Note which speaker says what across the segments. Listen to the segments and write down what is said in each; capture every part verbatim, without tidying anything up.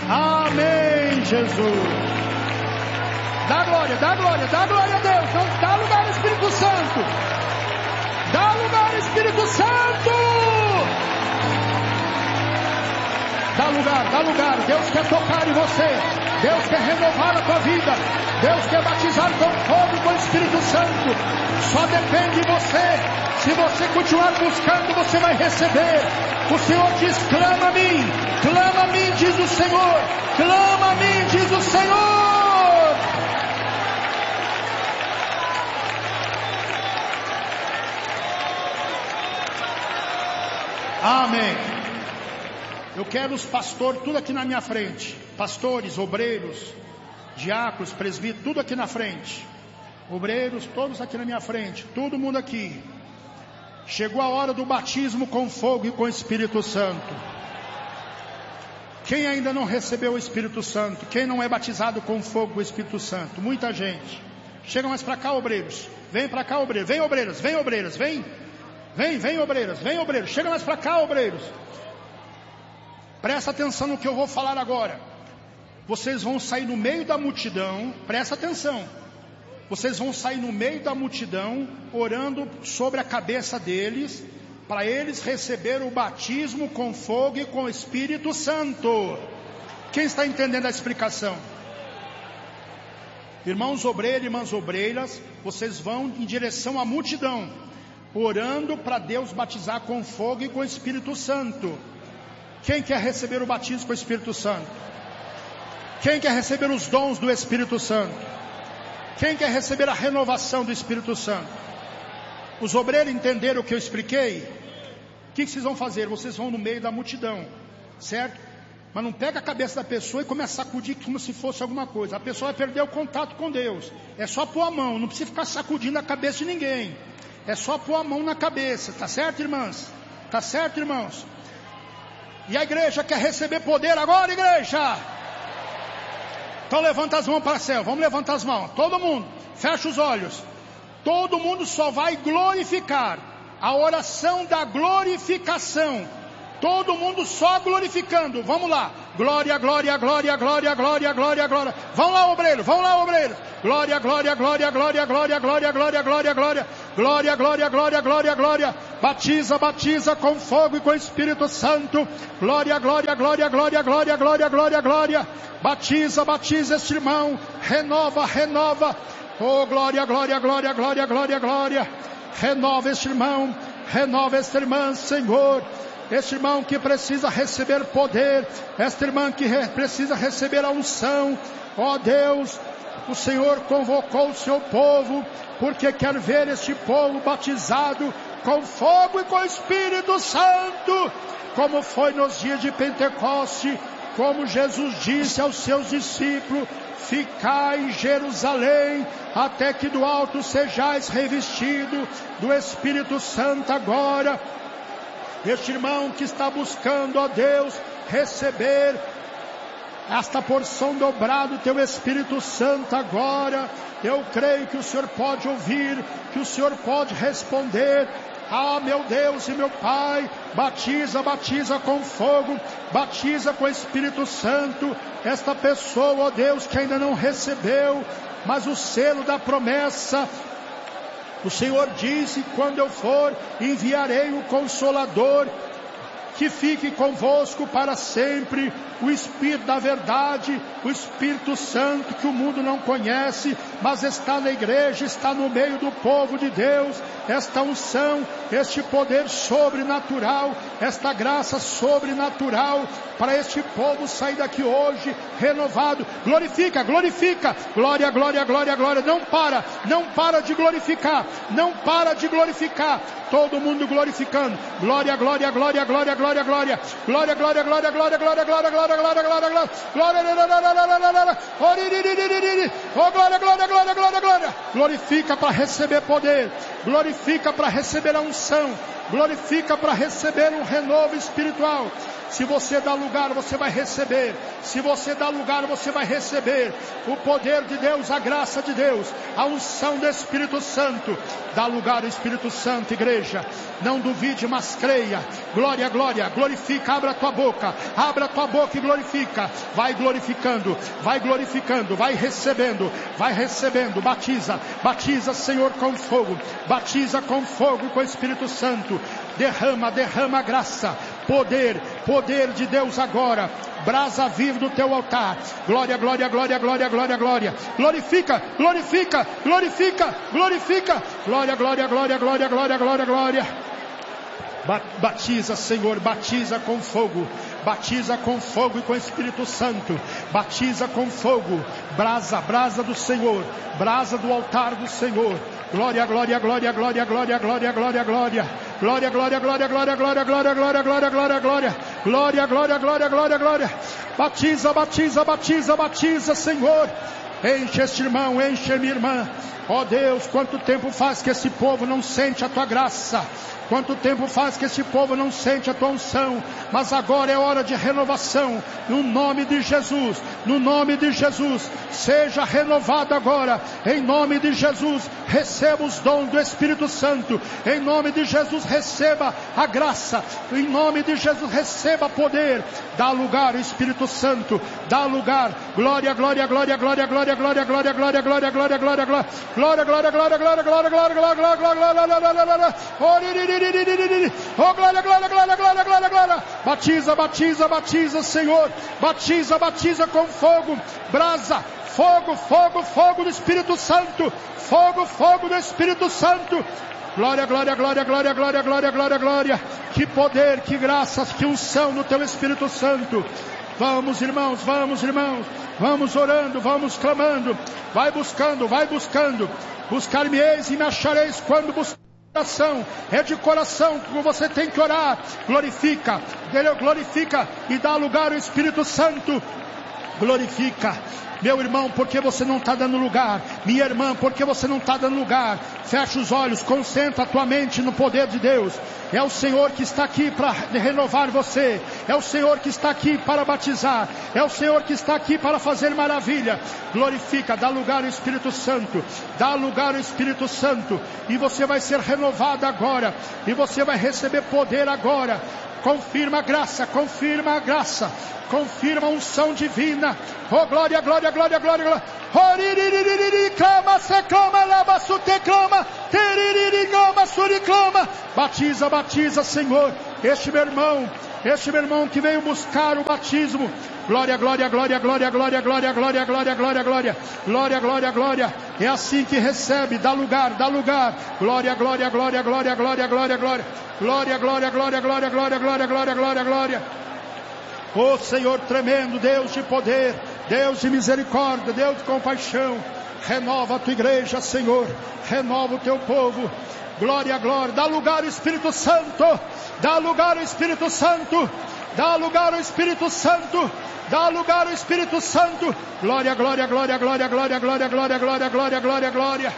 Speaker 1: Amém, Jesus. Dá glória, dá glória, dá glória a Deus. Não dá lugar ao Espírito Santo. Dá lugar ao Espírito Santo. Dá lugar, dá lugar. Deus quer tocar em você. Deus quer renovar a tua vida. Deus quer batizar com fogo e com o Espírito Santo. Só depende de você. Se você continuar buscando, você vai receber. O Senhor diz: clama a mim, clama a mim, diz o Senhor. Clama a mim, diz o Senhor. Amém. Eu quero os pastores, tudo aqui na minha frente. Pastores, obreiros, diáconos, presbíteros, tudo aqui na frente. Obreiros, todos aqui na minha frente. Todo mundo aqui. Chegou a hora do batismo com fogo e com o Espírito Santo. Quem ainda não recebeu o Espírito Santo? Quem não é batizado com fogo e com o Espírito Santo? Muita gente. Chega mais para cá, obreiros. Vem para cá, obreiros. Vem, obreiros. Vem, obreiros. Vem. Vem, vem, obreiros. Vem, obreiros. Chega mais para cá, obreiros. Presta atenção no que eu vou falar agora. Vocês vão sair no meio da multidão. Presta atenção. Vocês vão sair no meio da multidão, orando sobre a cabeça deles, para eles receberem o batismo com fogo e com o Espírito Santo. Quem está entendendo a explicação? Irmãos obreiros, irmãs obreiras, vocês vão em direção à multidão, orando para Deus batizar com fogo e com o Espírito Santo. Quem quer receber o batismo com o Espírito Santo? Quem quer receber os dons do Espírito Santo? Quem quer receber a renovação do Espírito Santo? Os obreiros entenderam o que eu expliquei? O que vocês vão fazer? Vocês vão no meio da multidão, certo? Mas não pega a cabeça da pessoa e começa a sacudir como se fosse alguma coisa. A pessoa vai perder o contato com Deus. É só pôr a mão, não precisa ficar sacudindo a cabeça de ninguém. É só pôr a mão na cabeça, tá certo, irmãs? Tá certo, irmãos? E a igreja quer receber poder agora, igreja? Então levanta as mãos para o céu. Vamos levantar as mãos. Todo mundo, fecha os olhos. Todo mundo só vai glorificar. A oração da glorificação. Todo mundo só glorificando. Vamos lá. Glória, glória, glória, glória, glória, glória, glória. Vão lá, obreiro. Vão lá, obreiro. Glória, glória, glória, glória, glória, glória, glória, glória, glória. Glória, glória, glória, glória, glória. Batiza, batiza com fogo e com o Espírito Santo. Glória, glória, glória, glória, glória, glória, glória, glória. Batiza, batiza este irmão. Renova, renova. Oh, glória, glória, glória, glória, glória, glória. Renova este irmão. Renova esta irmã, Senhor. Este irmão que precisa receber poder. Esta irmã que re- precisa receber a unção. Ó Deus, o Senhor convocou o seu povo, porque quer ver este povo batizado com fogo e com o Espírito Santo, como foi nos dias de Pentecoste, como Jesus disse aos seus discípulos: ficai em Jerusalém, até que do alto sejais revestido do Espírito Santo agora. Este irmão que está buscando, ó Deus, receber esta porção dobrada do teu Espírito Santo agora, eu creio que o Senhor pode ouvir, que o Senhor pode responder. Ah, meu Deus e meu Pai, batiza, batiza com fogo, batiza com o Espírito Santo esta pessoa, ó Deus, que ainda não recebeu, mas o selo da promessa. O Senhor disse: quando eu for, enviarei o Consolador, que fique convosco para sempre, o Espírito da verdade, o Espírito Santo que o mundo não conhece, mas está na igreja, está no meio do povo de Deus. Esta unção, este poder sobrenatural, esta graça sobrenatural, para este povo sair daqui hoje renovado. Glorifica, glorifica, glória, glória, glória, glória. Não para, não para de glorificar, não para de glorificar. Todo mundo glorificando. Glória, glória, glória, glória, glória, glória. Glória, glória, glória, glória, glória, glória, glória, glória, glória, glória. Glória, oh, glória, glória, glória, glória, glória. Glorifica para receber poder. Glorifica para receber a unção. glorifica para receber um renovo espiritual. Se você dá lugar, você vai receber. Se você dá lugar, você vai receber o poder de Deus, a graça de Deus, a unção do Espírito Santo. Dá lugar ao Espírito Santo, igreja. Não duvide, mas creia. Glória, glória, glorifica, abra a tua boca. Abra a tua boca e glorifica. Vai glorificando, vai glorificando, vai recebendo, vai recebendo. Batiza, batiza, Senhor, com fogo. Batiza com fogo e com o Espírito Santo. Derrama, derrama graça, poder, poder de Deus agora. Brasa viva do teu altar. Glória, glória, glória, glória, glória, glória. Glorifica, glorifica, glorifica, glorifica. Glória, glória, glória, glória, glória, glória, glória. Batiza, Senhor, batiza com fogo. Batiza com fogo e com o Espírito Santo. Batiza com fogo. Brasa, brasa do Senhor. Brasa do altar do Senhor. Glória, glória, glória, glória, glória, glória, glória, glória. Glória, glória, glória, glória, glória, glória, glória, glória, glória, glória. Glória, glória, glória, glória, glória. Batiza, batiza, batiza, batiza, Senhor. Enche este irmão, enche minha irmã. Ó Deus, quanto tempo faz que esse povo não sente a tua graça. Quanto tempo faz que esse povo não sente a tua unção. Mas agora é hora de renovação. No nome de Jesus. No nome de Jesus. Seja renovado agora. Em nome de Jesus. Receba os dons do Espírito Santo. Em nome de Jesus. Receba a graça. Em nome de Jesus. Receba poder. Dá lugar ao Espírito Santo. Dá lugar. Glória, glória, glória, glória, glória, glória, glória, glória, glória, glória, glória, glória. Glória, glória, glória, glória, glória, glória, glória, glória, glória, glória. Oh, glória, glória, glória, glória, glória, glória. Batiza, batiza, batiza, Senhor. Batiza, batiza com fogo. Brasa, fogo, fogo, fogo do Espírito Santo. Fogo, fogo do Espírito Santo. Glória, glória, glória, glória, glória, glória, glória, glória. Que poder, que graças, que unção no teu Espírito Santo. Vamos, irmãos, vamos, irmãos. Vamos orando, vamos clamando. Vai buscando, vai buscando. Buscar-me-eis e me achareis quando buscar. Oração, é de coração que você tem que orar. Glorifica, glorifica e dá lugar ao Espírito Santo. Glorifica. Meu irmão, porque você não está dando lugar? Minha irmã, porque você não está dando lugar? Fecha os olhos, concentra a tua mente no poder de Deus. É o Senhor que está aqui para renovar você. É o Senhor que está aqui para batizar. É o Senhor que está aqui para fazer maravilha. Glorifica, dá lugar ao Espírito Santo. Dá lugar ao Espírito Santo. E você vai ser renovado agora. E você vai receber poder agora. Confirma a graça, confirma a graça. Confirma a unção divina. Oh, glória, glória, glória, glória, glória. Oh, clama, se clama, lava, su te clama. Teriri, clama, suri clama. Batiza, batiza, Senhor. Este meu irmão, este meu irmão que veio buscar o batismo. Glória, glória, glória, glória, glória, glória, glória, glória, glória, glória. Glória, glória, glória. É assim que recebe, dá lugar, dá lugar. Glória, glória, glória, glória, glória, glória, glória. Glória, glória, glória, glória, glória, glória, glória, glória, glória. Oh Senhor tremendo, Deus de poder, Deus de misericórdia, Deus de compaixão. Renova a tua igreja, Senhor. Renova o teu povo. Glória, glória. Dá lugar ao Espírito Santo. Dá lugar ao Espírito Santo. Dá lugar ao Espírito Santo. Dá lugar ao Espírito Santo. Glória, glória, glória, glória, glória, glória, glória, glória, glória, glória, glória.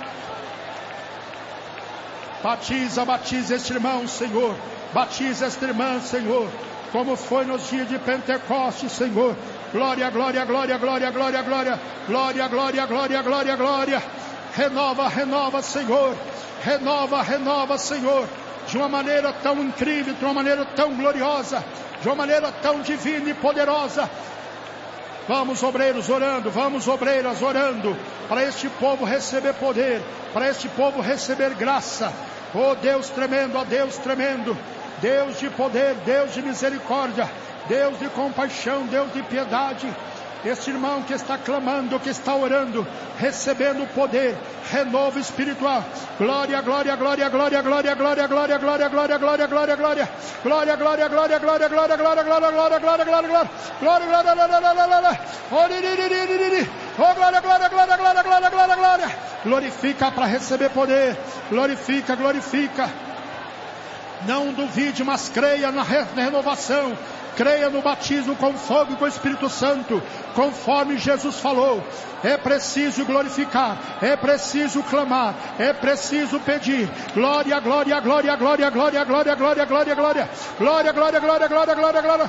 Speaker 1: Batiza, batiza este irmão, Senhor. Batiza esta irmã, Senhor. Como foi nos dias de Pentecostes, Senhor. Glória, glória, glória, glória, glória, glória. Glória, glória, glória, glória, glória. Renova, renova, Senhor. Renova, renova, Senhor. De uma maneira tão incrível, de uma maneira tão gloriosa, de uma maneira tão divina e poderosa. Vamos, obreiros, orando, vamos, obreiras, orando, para este povo receber poder, para este povo receber graça. Oh Deus tremendo, ó Deus tremendo, Deus de poder, Deus de misericórdia, Deus de compaixão, Deus de piedade. Este irmão que está clamando, que está orando, recebendo o poder, renovo espiritual. Glória, glória, glória, glória, glória, glória, glória, glória, glória, glória, glória, glória. Glória, glória, glória, glória, glória, glória, glória, glória, glória, glória, glória. Glória, glória, glória, glória. Oh, glória, glória, glória, glória, glória, glória, glória. Glorifica para receber poder. Glorifica, glorifica. Não duvide, mas creia na renovação. creia no batismo com fogo e com o Espírito Santo, conforme Jesus falou. É preciso glorificar, é preciso clamar, é preciso pedir. Glória, glória, glória, glória, glória, glória, glória, glória, glória, glória, glória, glória, glória, glória, glória.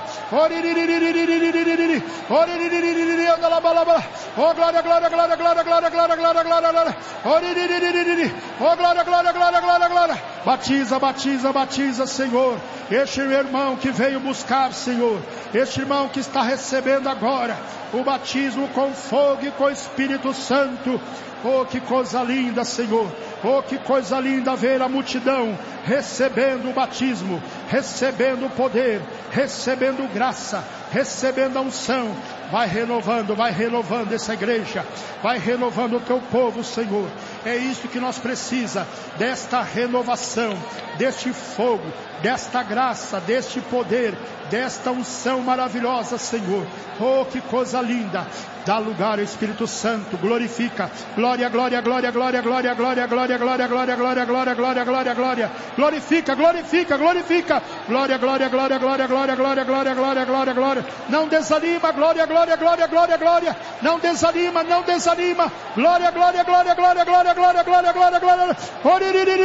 Speaker 1: Oh, glória, glória, glória, glória, glória, glória, glória, glória, glória. Oh, glória, glória, glória, glória, glória. Batiza, batiza, batiza, Senhor. Este irmão que veio buscar, Senhor. Este irmão que está recebendo agora o batismo com fogo e com Espírito Santo. Oh, que coisa linda, Senhor. Oh, que coisa linda ver a multidão recebendo o batismo, recebendo o poder, recebendo graça, recebendo a unção. Vai renovando, vai renovando essa igreja, vai renovando o teu povo, Senhor. É isso que nós precisamos, desta renovação, deste fogo, desta graça, deste poder, desta unção maravilhosa, Senhor. Oh, que coisa linda. Dá lugar ao Espírito Santo, glorifica. Glória, glória, glória, glória, glória, glória, glória, glória, glória, glória, glória, glória, glória, glória. Glorifica, glorifica, glorifica. Glória, glória, glória, glória, glória, glória, glória, glória, glória, glória. Não desanima, glória, glória, glória, glória, glória. Não desanima, não desanima. Glória, glória, glória, glória, glória, glória, glória, glória, glória. Oh,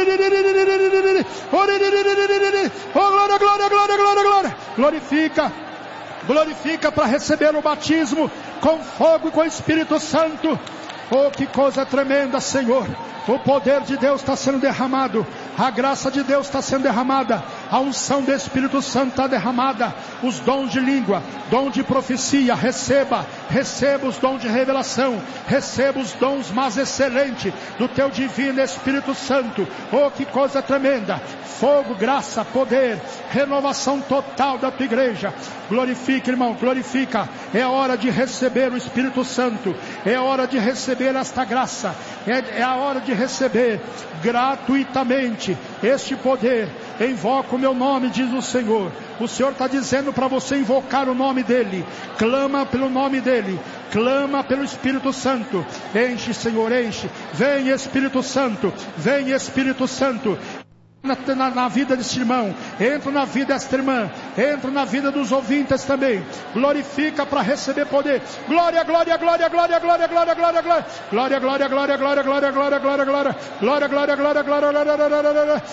Speaker 1: glória, glória, glória, glória, glória. Glorifica. Glorifica para receber o batismo com fogo e com o Espírito Santo. Oh, que coisa tremenda, Senhor. O poder de Deus está sendo derramado, a graça de Deus está sendo derramada, a unção do Espírito Santo está derramada, os dons de língua, dom de profecia, receba, receba os dons de revelação, receba os dons mais excelentes do teu divino Espírito Santo. Oh, que coisa tremenda, fogo, graça, poder, renovação total da tua igreja. Glorifica, irmão, glorifica. É a hora de receber o Espírito Santo, é a hora de receber esta graça, é, é a hora de receber gratuitamente este poder. Invoca o meu nome, diz o Senhor. O Senhor está dizendo para você invocar o nome dEle. Clama pelo nome dEle, clama pelo Espírito Santo. Enche, Senhor, enche. Vem, Espírito Santo, vem, Espírito Santo. Na, na, na vida deste irmão, entra na vida desta irmã, entra na vida dos ouvintes também. Glorifica para receber poder. Glória, glória, glória, glória, glória, glória, glória, glória, glória, glória, glória, glória, glória, glória, glória, glória, glória, glória, glória, glória,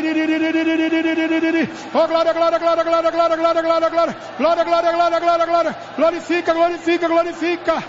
Speaker 1: oh, glória, glória, glória, glória, glória, glória, glória, glória, glória, glória, glória, glória, glória, glorifica, glorifica, glorifica.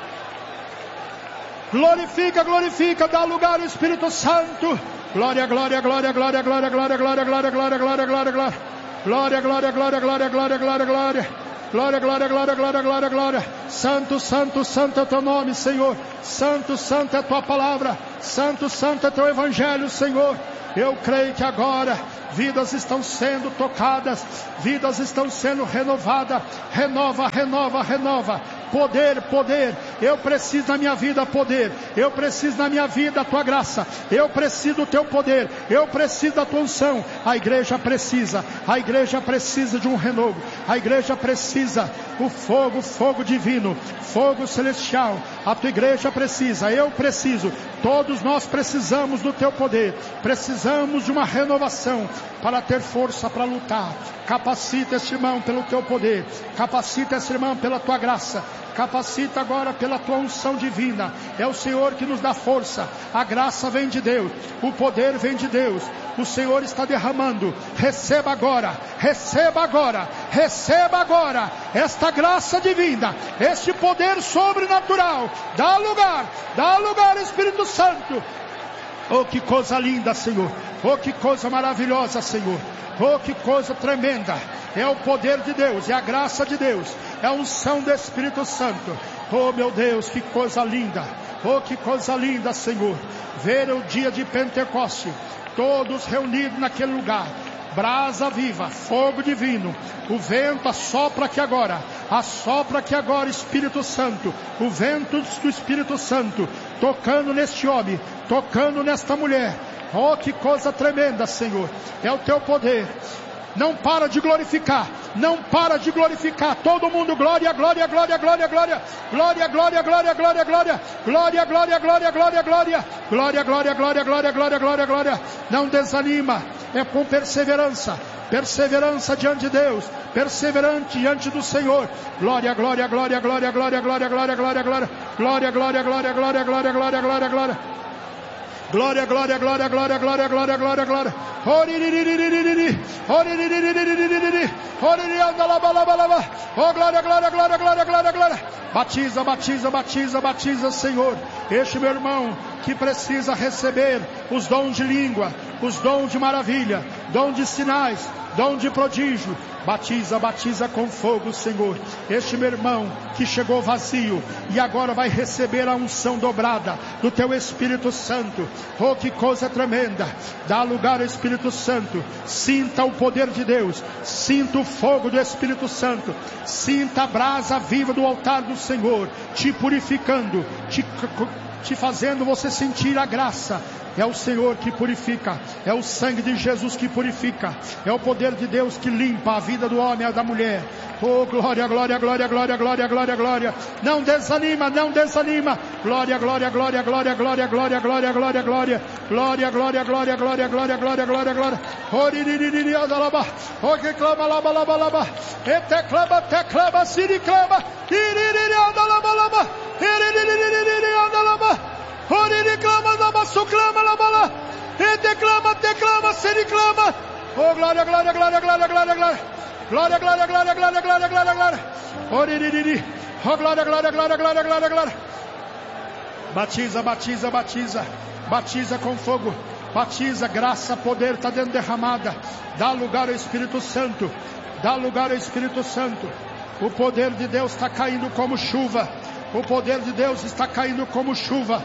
Speaker 1: Glorifica, glorifica, dá lugar ao Espírito Santo. Glória, glória, glória, glória, glória, glória, glória, glória, glória, glória, glória, glória. Glória, glória, glória, glória, glória, glória, glória. Glória, glória, glória, glória, glória, glória. Santo, santo, santo é o teu nome, Senhor. Santo, santo é a tua palavra. Santo, santo é teu evangelho, Senhor. Eu creio que agora vidas estão sendo tocadas, vidas estão sendo renovadas. Renova, renova, renova. Poder, poder. Eu preciso na minha vida poder. Eu preciso na minha vida a tua graça. Eu preciso do teu poder. Eu preciso da tua unção. A igreja precisa. A igreja precisa de um renovo. A igreja precisa o fogo, fogo divino, fogo celestial. A tua igreja precisa. Eu preciso. Todos nós precisamos do teu poder. Precisamos de uma renovação para ter força para lutar. Capacita esse irmão pelo teu poder. Capacita esse irmão pela tua graça. Capacita agora pela tua unção divina. É o Senhor que nos dá força. A graça vem de Deus. O poder vem de Deus. O Senhor está derramando. Receba agora. Receba agora. Receba agora. Esta graça divina. Este poder sobrenatural. Dá lugar. Dá lugar, Espírito Santo. Oh, que coisa linda, Senhor. Oh, que coisa maravilhosa, Senhor. Oh, que coisa tremenda. É o poder de Deus, é a graça de Deus, é a unção do Espírito Santo. Oh, meu Deus, que coisa linda. Oh, que coisa linda, Senhor. Ver o dia de Pentecoste, todos reunidos naquele lugar. Brasa viva, fogo divino. O vento assopra aqui agora. Assopra aqui agora, Espírito Santo. O vento do Espírito Santo tocando neste homem, tocando nesta mulher. Oh, que coisa tremenda, Senhor. É o teu poder. Não para de glorificar. Não para de glorificar. Todo mundo glória, glória, glória, glória, glória. Glória, glória, glória, glória, glória. Glória, glória, glória, glória, glória. Glória, glória, glória, glória, glória, glória, glória. Não desanima. É com perseverança. Perseverança diante de Deus. perseverante diante do Senhor. Glória, glória, glória, glória, glória, glória, glória, glória, glória, glória, glória, glória, glória, glória, glória, glória, glória. Glória, glória, glória, glória, glória, glória, glória, glória. Oririririririri, oririririririri, oririandalabalaba. Oh, glória, glória, glória, glória, glória, glória. Batiza, batiza, batiza, batiza, Senhor. Este meu irmão que precisa receber os dons de língua, os dons de maravilha, dom de sinais, dom de prodígio. Batiza, batiza com fogo, Senhor. Este meu irmão que chegou vazio e agora vai receber a unção dobrada do Teu Espírito Santo. Oh, que coisa tremenda. Dá lugar ao Espírito Santo. Sinta o poder de Deus. Sinta o fogo do Espírito Santo. Sinta a brasa viva do altar do Senhor, te purificando, te, te fazendo você sentir a graça. É o Senhor que purifica, é o sangue de Jesus que purifica, é o poder de Deus que limpa a vida do homem e da mulher. Oh, glória, glória, glória, glória, glória, glória, glória. Não desanima, não desanima. Glória, glória, glória, glória, glória, glória, glória, glória, glória. Glória, glória, glória, glória, glória, glória, glória, glória. Oriririri andalaba. O que clama laba laba laba. Ete clama, te clama, siri clama. Iririri andalaba laba. Iririri andalaba. Oriri clama laba, su clama laba la. Ete clama, te clama, siri clama. Oh, glória, glória, glória, glória, glória, glória. Glória, glória, glória, glória, glória, glória, glória. Oririri. Oh, glória, glória, glória, glória, glória, glória. Batiza, batiza, batiza. Batiza com fogo. Batiza, graça, poder está dentro derramada. Dá lugar ao Espírito Santo. Dá lugar ao Espírito Santo. O poder de Deus está caindo como chuva. O poder de Deus está caindo como chuva.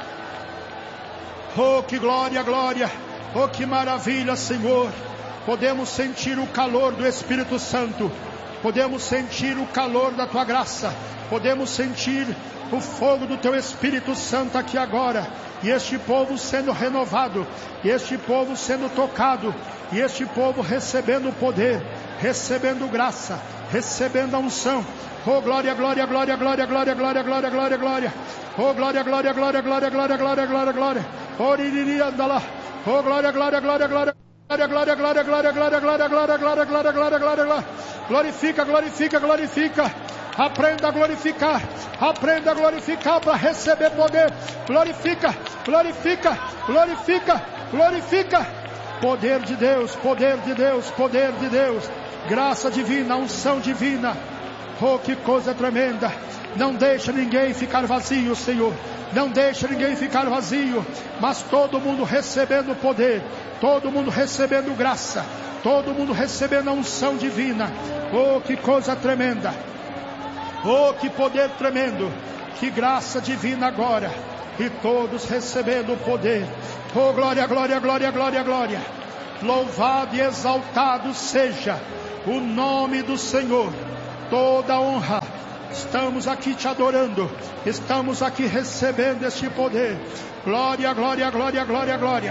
Speaker 1: Oh, que glória, glória. Oh, que maravilha, Senhor. Podemos sentir o calor do Espírito Santo. Podemos sentir o calor da Tua graça. Podemos sentir o fogo do Teu Espírito Santo aqui agora. E este povo sendo renovado. E este povo sendo tocado. E este povo recebendo poder. Recebendo graça. Recebendo a unção. Oh, glória, glória, glória, glória, glória, glória, glória, glória, glória. Oh, glória, glória, glória, glória, glória, glória, glória, glória. Oh, iriri andala. Oh, glória, glória, glória, glória. Glória, glória, glória, glória, glória, glória, glória, glória, glória, glória, glória, glória. Glorifica, glorifica, glorifica. Aprenda a glorificar. Aprenda a glorificar para receber poder. Glorifica, glorifica, glorifica, glorifica. Poder de Deus, poder de Deus, poder de Deus. Graça divina, unção divina. Oh, que coisa tremenda. Não deixa ninguém ficar vazio, Senhor. Não deixa ninguém ficar vazio. Mas todo mundo recebendo poder. Todo mundo recebendo graça. Todo mundo recebendo a unção divina. Oh, que coisa tremenda. Oh, que poder tremendo. Que graça divina agora. E todos recebendo o poder. Oh, glória, glória, glória, glória, glória. Louvado e exaltado seja o nome do Senhor. Toda honra. Estamos aqui te adorando. Estamos aqui recebendo este poder. Glória, glória, glória, glória, glória.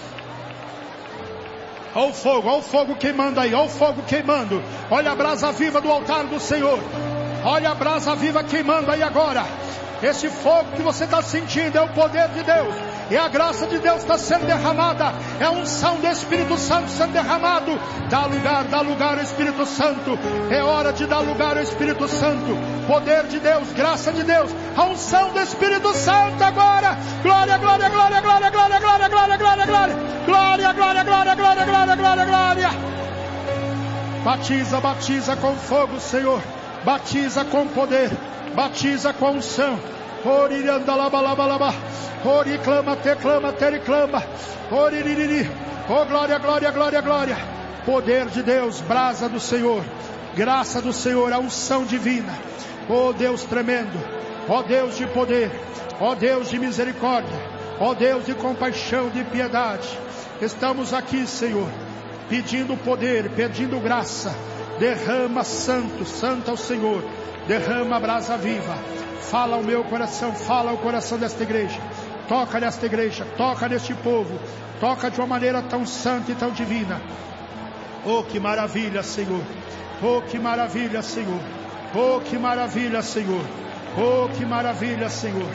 Speaker 1: Olha o fogo, olha o fogo queimando aí, olha o fogo queimando. Olha a brasa viva do altar do Senhor. Olha a brasa viva queimando aí agora. Esse fogo que você está sentindo é o poder de Deus. E a graça de Deus está sendo derramada. É a unção do Espírito Santo sendo derramado. Dá lugar, dá lugar ao Espírito Santo. É hora de dar lugar ao Espírito Santo. Poder de Deus, graça de Deus. A unção do Espírito Santo agora. Glória, glória, glória, glória, glória, glória, glória, glória, glória. Glória, glória, glória, glória, glória, glória, glória. Batiza, batiza com fogo, Senhor. Batiza com poder. Batiza com unção. Ori andalabalabalaba. Ori clama, te clama, te clama. Ori ririri. Oh, glória, glória, glória, glória. Poder de Deus, brasa do Senhor. Graça do Senhor, a unção divina. Oh, Deus tremendo. Oh, Deus de poder. Oh, Deus de misericórdia. Oh, Deus de compaixão, de piedade. Estamos aqui, Senhor, pedindo poder, pedindo graça. Derrama santo, santo ao Senhor. Derrama a brasa viva. Fala ao meu coração, fala ao coração desta igreja. Toca nesta igreja, toca neste povo. Toca de uma maneira tão santa e tão divina. Oh, que maravilha, Senhor. Oh, que maravilha, Senhor. Oh, que maravilha, Senhor. Oh, que maravilha, Senhor.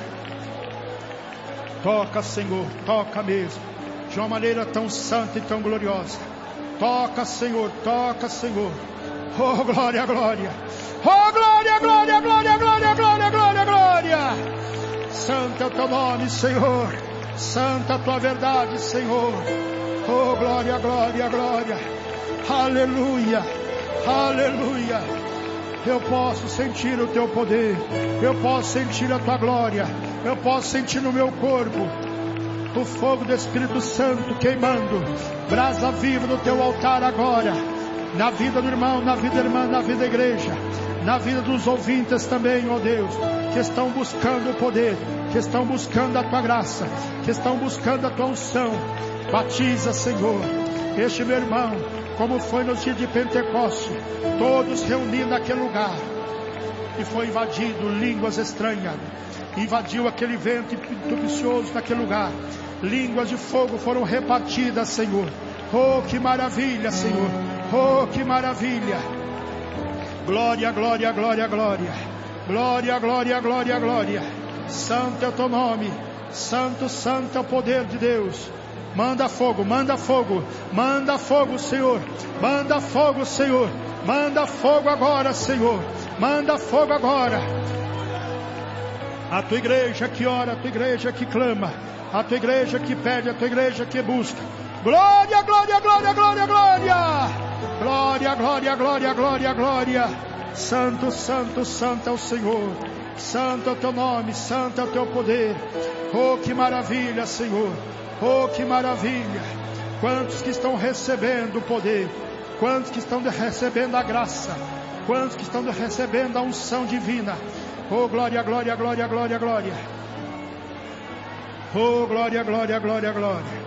Speaker 1: Toca, Senhor, toca mesmo. De uma maneira tão santa e tão gloriosa. Toca, Senhor, toca, Senhor. Oh, glória, glória. Oh, glória, glória, glória, glória, glória, glória, glória. Santo é o teu nome, Senhor. Santa a tua verdade, Senhor. Oh, glória, glória, glória. Aleluia, aleluia. Eu posso sentir o teu poder. Eu posso sentir a tua glória. Eu posso sentir no meu corpo o fogo do Espírito Santo queimando. Brasa viva no teu altar agora. Na vida do irmão, na vida da irmã, na vida da igreja. Na vida dos ouvintes também, ó Deus. Que estão buscando o poder. Que estão buscando a tua graça. Que estão buscando a tua unção. Batiza, Senhor, este meu irmão, como foi no dia de Pentecostes, todos reunidos naquele lugar, e foi invadido línguas estranhas, invadiu aquele vento impetuoso naquele lugar, línguas de fogo foram repartidas, Senhor. Oh, que maravilha, Senhor. Oh, que maravilha. Glória, glória, glória, glória. Glória, glória, glória, glória. Santo é o teu nome. Santo, santo é o poder de Deus. Manda fogo, manda fogo, manda fogo, Senhor. Manda fogo, Senhor. Manda fogo agora, Senhor. Manda fogo agora. A tua igreja que ora, a tua igreja que clama, a tua igreja que pede, a tua igreja que busca. Glória, glória, glória, glória, glória. Glória, glória, glória, glória, glória. Santo, santo, santo é o Senhor. Santo é o teu nome, santo é o teu poder. Oh, que maravilha, Senhor. Oh, que maravilha. Quantos que estão recebendo o poder, quantos que estão recebendo a graça, quantos que estão recebendo a unção divina. Oh, glória, glória, glória, glória, glória. Oh, glória, glória, glória, glória.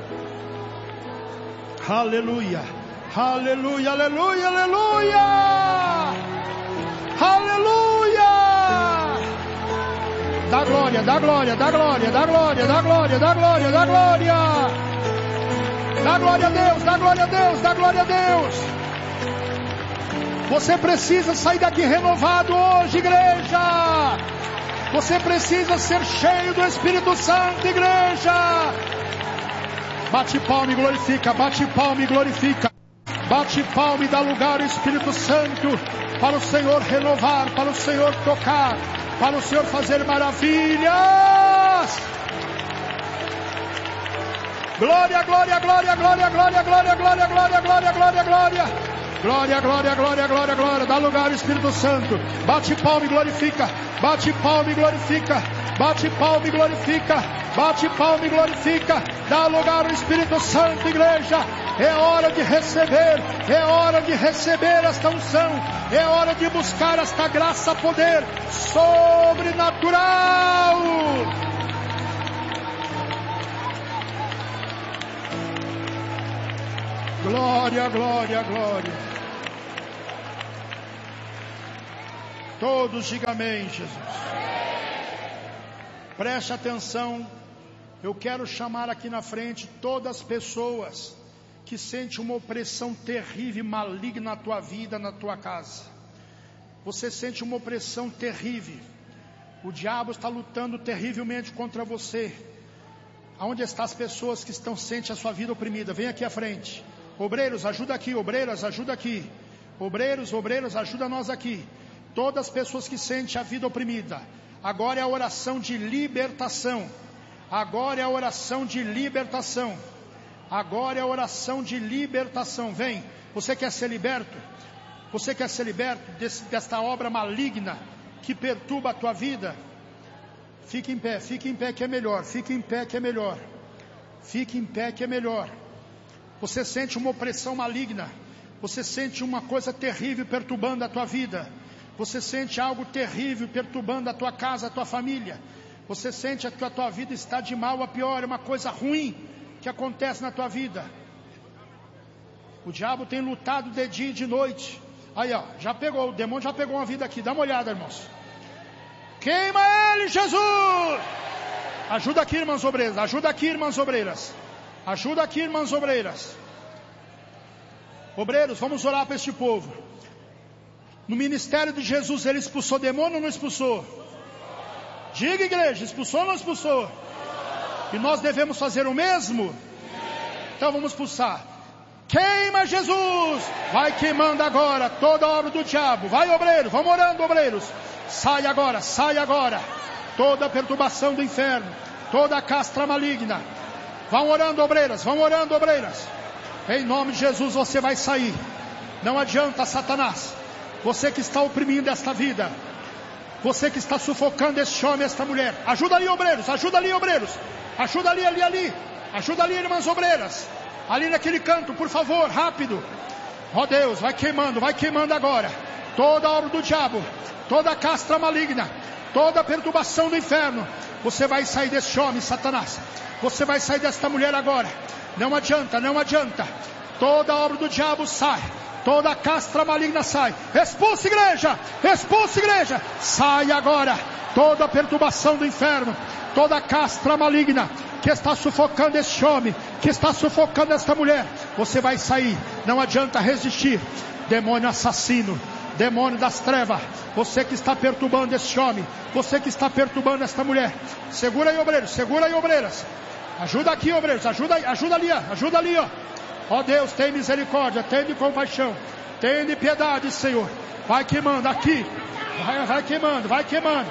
Speaker 1: Aleluia, aleluia, aleluia, aleluia. Aleluia. Dá glória, dá glória, dá glória, dá glória, dá glória, dá glória, dá glória. Dá glória a Deus, dá glória a Deus, dá glória a Deus. Você precisa sair daqui renovado hoje, igreja. Você precisa ser cheio do Espírito Santo, igreja. Bate palma e glorifica, bate palma e glorifica. Bate palma e dá lugar ao Espírito Santo, para o Senhor renovar, para o Senhor tocar, para o Senhor fazer maravilhas. Glória, glória, glória, glória, glória, glória, glória, glória, glória, glória, glória. Glória, glória, glória, glória, glória. Dá lugar ao Espírito Santo. Bate palma e glorifica. Bate palma e glorifica. Bate palma e glorifica. Bate palma e glorifica. Dá lugar ao Espírito Santo, igreja. É hora de receber. É hora de receber esta unção. É hora de buscar esta graça, poder sobrenatural. Glória, glória, glória. Todos digam amém, Jesus. Preste atenção. Eu quero chamar aqui na frente todas as pessoas que sentem uma opressão terrível e maligna na tua vida, na tua casa. Você sente uma opressão terrível. O diabo está lutando terrivelmente contra você. Aonde estão as pessoas que estão sentem a sua vida oprimida? Vem aqui à frente. Obreiros, ajuda aqui. Obreiras, ajuda aqui. Obreiros, obreiros, ajuda nós aqui. Todas as pessoas que sentem a vida oprimida. Agora é a oração de libertação. Agora é a oração de libertação. Agora é a oração de libertação. Vem, você quer ser liberto? Você quer ser liberto desse, desta obra maligna que perturba a tua vida? Fique em pé, fique em pé que é melhor. Fique em pé que é melhor. Fique em pé que é melhor. Você sente uma opressão maligna. Você sente uma coisa terrível perturbando a tua vida. Você sente algo terrível perturbando a tua casa, a tua família. Você sente que a tua vida está de mal a pior. É uma coisa ruim que acontece na tua vida. O diabo tem lutado de dia e de noite. Aí ó, já pegou, o demônio já pegou uma vida aqui. Dá uma olhada, irmãos. Queima ele, Jesus. Ajuda aqui, irmãs obreiras. Ajuda aqui, irmãs obreiras. Ajuda aqui, irmãs obreiras. Obreiros, vamos orar para este povo. No ministério de Jesus, ele expulsou demônio ou não expulsou? Diga, igreja, expulsou ou não expulsou? E nós devemos fazer o mesmo? Então vamos expulsar. Queima, Jesus. Vai queimando agora toda a obra do diabo. Vai, obreiro, vamos orando, obreiros. Sai agora, sai agora. Toda a perturbação do inferno, toda a castra maligna. Vão orando, obreiras, vão orando, obreiras. Em nome de Jesus você vai sair. Não adianta, Satanás. Você que está oprimindo esta vida, você que está sufocando este homem, esta mulher. Ajuda ali, obreiros, ajuda ali, obreiros. Ajuda ali, ali, ali. Ajuda ali, irmãs obreiras. Ali naquele canto, por favor, rápido. Ó Deus, vai queimando, vai queimando agora. Toda a obra do diabo, toda a castra maligna, toda a perturbação do inferno. Você vai sair desse homem, Satanás. Você vai sair desta mulher agora. Não adianta, não adianta. Toda a obra do diabo sai. Toda a castra maligna sai. Expulsa, igreja, expulsa, igreja. Sai agora. Toda a perturbação do inferno, toda a castra maligna que está sufocando este homem, que está sufocando esta mulher. Você vai sair. Não adianta resistir. Demônio assassino, demônio das trevas, você que está perturbando este homem, você que está perturbando esta mulher. Segura aí, obreiros, segura aí, obreiras. Ajuda aqui, obreiros, ajuda, ajuda ali, ó, ajuda ali, ó. Ó Deus, tem misericórdia, tem de compaixão, tem de piedade, Senhor. Vai queimando aqui, vai, vai queimando, vai queimando,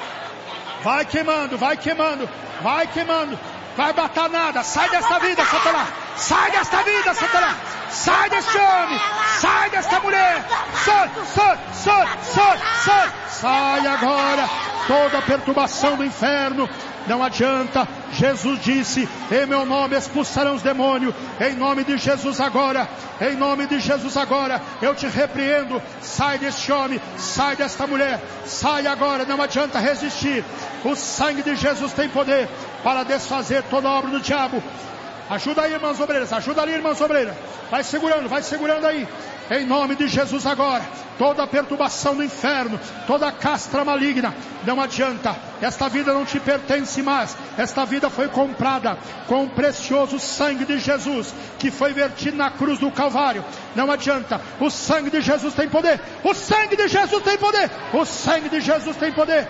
Speaker 1: vai queimando, vai queimando, vai queimando. Vai matar nada, sai desta vida, Satanás. Sai desta vida, Satanás. Sai deste homem, sai desta mulher. Sai, sai, sai, sai, sai. Sai agora toda a perturbação do inferno. Não adianta. Jesus disse: em meu nome expulsarão os demônios. Em nome de Jesus agora, em nome de Jesus agora, eu te repreendo. Sai deste homem, sai desta mulher. Sai agora, não adianta resistir. O sangue de Jesus tem poder para desfazer toda a obra do diabo. Ajuda aí, irmãs obreiras, ajuda ali, irmãs obreiras. Vai segurando, vai segurando aí. Em nome de Jesus agora, toda a perturbação do inferno, toda a castra maligna, não adianta. Esta vida não te pertence mais. Esta vida foi comprada com o precioso sangue de Jesus, que foi vertido na cruz do Calvário. Não adianta. O sangue de Jesus tem poder. O sangue de Jesus tem poder. O sangue de Jesus tem poder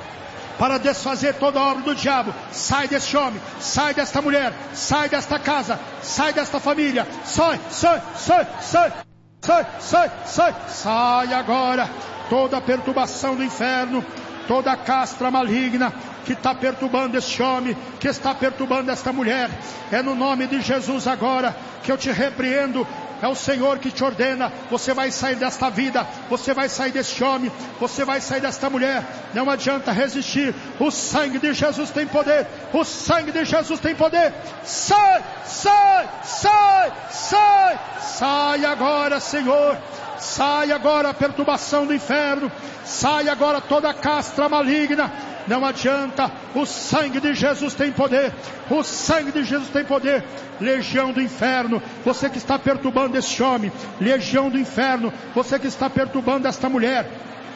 Speaker 1: para desfazer toda a obra do diabo. Sai desse homem, sai desta mulher, sai desta casa, sai desta família. Sai, sai, sai, sai, sai, sai, sai. Sai agora toda a perturbação do inferno, toda a castra maligna que está perturbando este homem, que está perturbando esta mulher. É no nome de Jesus agora que eu te repreendo. É o Senhor que te ordena. Você vai sair desta vida, você vai sair deste homem, você vai sair desta mulher. Não adianta resistir. O sangue de Jesus tem poder. O sangue de Jesus tem poder. Sai, sai, sai, sai. Sai agora, Senhor. Sai agora a perturbação do inferno. Sai agora toda a castra maligna. Não adianta. O sangue de Jesus tem poder. O sangue de Jesus tem poder. Legião do inferno, você que está perturbando este homem. Legião do inferno, você que está perturbando esta mulher.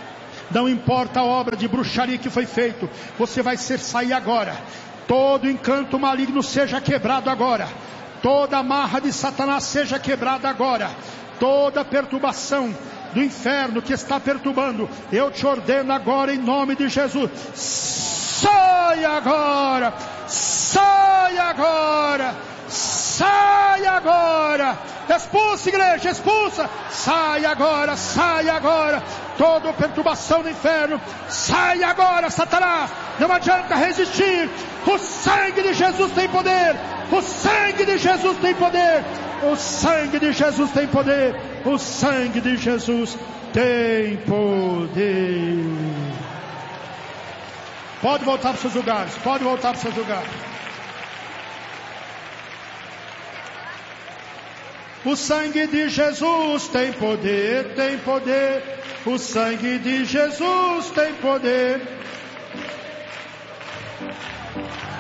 Speaker 1: Não importa a obra de bruxaria que foi feito, você vai ser sair agora. Todo encanto maligno seja quebrado agora. Toda amarra de Satanás seja quebrada agora. Toda perturbação do inferno que está perturbando, eu te ordeno agora em nome de Jesus. Sai agora, sai agora, sai agora. Expulsa, igreja, expulsa. Sai agora, sai agora. Toda perturbação do inferno, sai agora, Satanás. Não adianta resistir. O sangue de Jesus tem poder. O sangue de Jesus tem poder. O sangue de Jesus tem poder. O sangue de Jesus tem poder. Pode voltar para os seus lugares. Pode voltar para os seus lugares. O sangue de Jesus tem poder, tem poder. O sangue de Jesus tem poder.